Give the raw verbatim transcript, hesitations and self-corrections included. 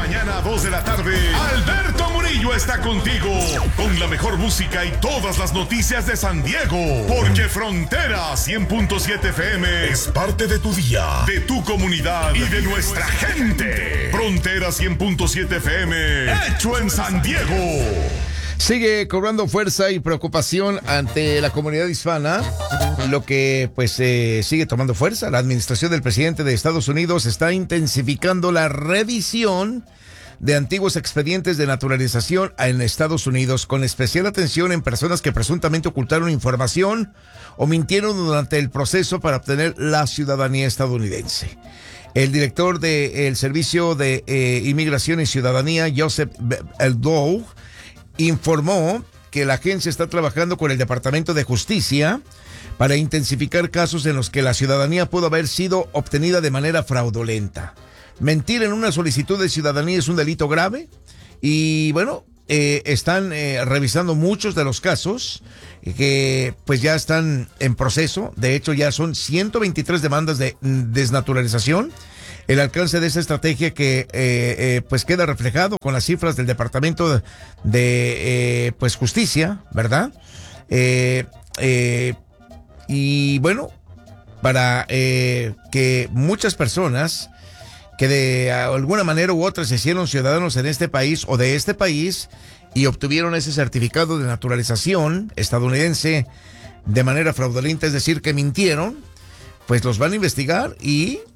mañana a dos de la tarde, Alberto Murillo está contigo con la mejor música y todas las noticias de San Diego. Porque Frontera cien punto siete F M es parte de tu día, de tu comunidad y de nuestra gente. Frontera cien punto siete F M, hecho en San Diego. Sigue cobrando fuerza y preocupación ante la comunidad hispana, lo que pues eh, sigue tomando fuerza. La administración del presidente de Estados Unidos está intensificando la revisión de antiguos expedientes de naturalización en Estados Unidos, con especial atención en personas que presuntamente ocultaron información o mintieron durante el proceso para obtener la ciudadanía estadounidense. El director del Servicio de eh, Inmigración y Ciudadanía, Joseph Eldow, informó que la agencia está trabajando con el Departamento de Justicia para intensificar casos en los que la ciudadanía pudo haber sido obtenida de manera fraudulenta. Mentir en una solicitud de ciudadanía es un delito grave y bueno, eh, están eh, revisando muchos de los casos que pues ya están en proceso. De hecho, ya son ciento veintitrés demandas de desnaturalización. El alcance de esa estrategia que eh, eh, pues queda reflejado con las cifras del Departamento de, de eh, pues Justicia, ¿verdad? Eh, eh, y bueno, para eh, que muchas personas que de alguna manera u otra se hicieron ciudadanos en este país o de este país y obtuvieron ese certificado de naturalización estadounidense de manera fraudulenta, es decir, que mintieron, pues los van a investigar y